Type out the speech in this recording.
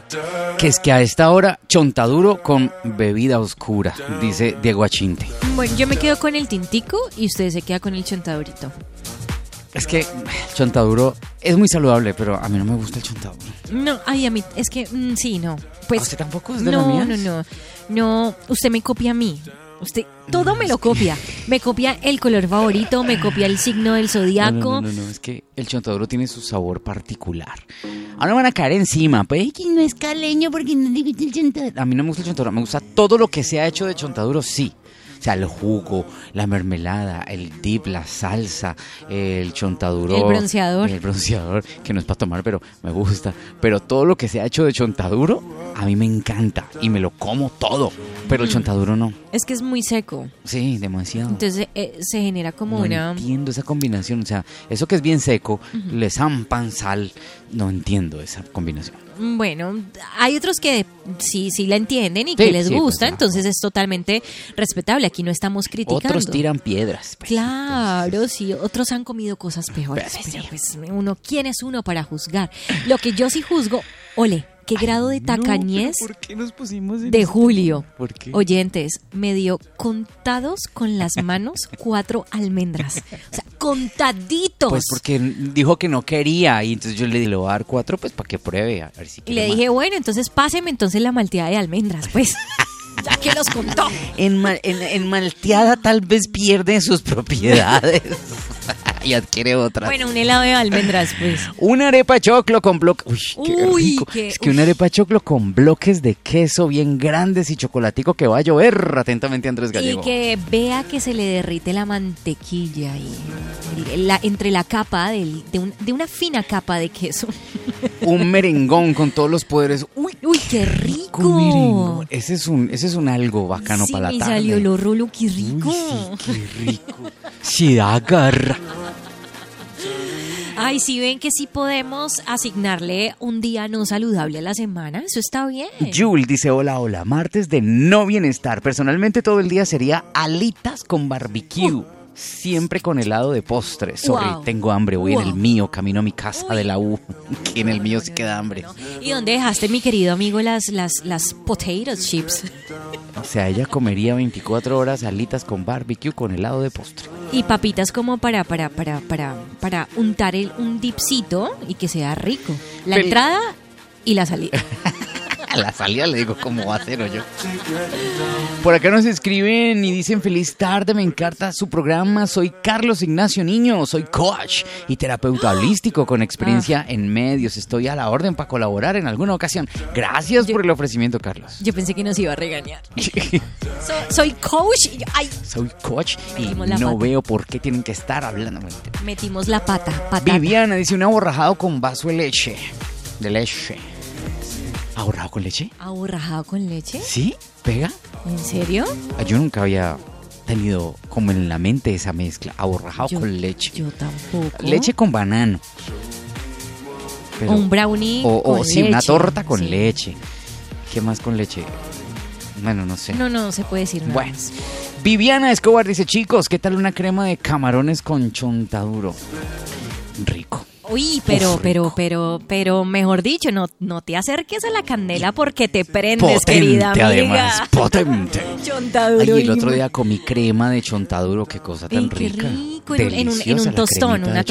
Que es que a esta hora, chontaduro con bebida oscura, dice Diego Achinte. Bueno, yo me quedo con el tintico y usted se queda con el chontadurito. Es que el chontaduro es muy saludable, pero a mí no me gusta el chontaduro. No, ay, a mí, es que, sí, no. Pues, ¿Usted tampoco es de las mías? No, usted me copia a mí. Usted todo me lo copia. Me copia el color favorito, me copia el signo del zodiaco. No, es que el chontaduro tiene su sabor particular. Ahora van a caer encima, pues que no es caleño porque no le gusta el chontaduro. A mí no me gusta el chontaduro, me gusta todo lo que sea hecho de chontaduro, sí. O sea, el jugo, la mermelada, el dip, la salsa, el chontaduro. El bronceador, que no es para tomar, pero me gusta. Pero todo lo que sea hecho de chontaduro, a mí me encanta. Y me lo como todo. Pero el chontaduro no. Es que es muy seco. Sí, demasiado. Entonces se genera como no una... No entiendo esa combinación. O sea, eso que es bien seco, le zampan sal. No entiendo esa combinación. Bueno, hay otros que sí la entienden y que les gusta, pues, entonces es totalmente respetable. Aquí no estamos criticando. Otros tiran piedras. Pues, claro, entonces... sí, otros han comido cosas peores. Pero pues ¿quién es uno para juzgar? Lo que yo sí juzgo, ole, qué grado de tacañez ¿por qué nos pusimos en de Julio. ¿Por qué? Oyentes, me dio contados con las manos 4 almendras. O sea, contaditos. Pues porque dijo que no quería y entonces yo le dije, le voy a dar 4 pues para que pruebe. A ver si y le dije, bueno, entonces páseme entonces la malteada de almendras, pues. Ya que los contó. En malteada tal vez pierde sus propiedades y adquiere otras. Bueno, un helado de almendras, pues. Una arepa de choclo con bloques. Uy, qué rico. Es que una arepa de choclo con bloques de queso bien grandes y chocolatico que va a llover. Atentamente, Andrés Gallego. Y que vea que se le derrite la mantequilla y entre la capa de una fina capa de queso. Un merengón con todos los poderes. Uy, qué rico. Merengón. Ese es un algo bacano para la tarde. Sí, me salió lo rolo, qué rico. Uy, sí, qué rico. Se agarra. Ay, si ven que sí podemos asignarle un día no saludable a la semana, eso está bien. Jul dice, hola, martes de no bienestar. Personalmente todo el día sería alitas con barbecue. Siempre con helado de postre. Sorry, tengo hambre. Voy en el mío, camino a mi casa de la U. Que en el mío sí queda hambre. ¿Y dónde dejaste, mi querido amigo, las potato chips? O sea, ella comería 24 horas alitas con barbecue con helado de postre. Y papitas como para untar un dipcito y que sea rico. La entrada y la salida. La salida le digo cómo va a ser, yo. Por acá nos escriben y dicen feliz tarde, me encanta su programa. Soy Carlos Ignacio Niño, soy coach y terapeuta holístico con experiencia en medios. Estoy a la orden para colaborar en alguna ocasión. Gracias por el ofrecimiento, Carlos. Yo pensé que nos iba a regañar. Soy coach. Soy coach y no veo por qué tienen que estar hablando. Metimos la patata. Viviana dice un aborrajado con vaso de leche. ¿Aborrajado con leche? ¿Aborrajado con leche? ¿Sí? ¿Pega? ¿En serio? Yo nunca había tenido como en la mente esa mezcla. Aborrajado con leche. Yo tampoco. Leche con banano. Pero, un brownie con sí, leche. Una torta con leche. ¿Qué más con leche? Bueno, no sé. No se puede decir nada. Bueno. Viviana Escobar dice, chicos, ¿qué tal una crema de camarones con chontaduro? Rico. Uy, pero, mejor dicho, no te acerques a la candela porque te prendes, potente, querida amiga. Además, potente. Chontaduro. Ay, el otro día comí crema de chontaduro, qué cosa tan rica. Qué rico, en un tostón, una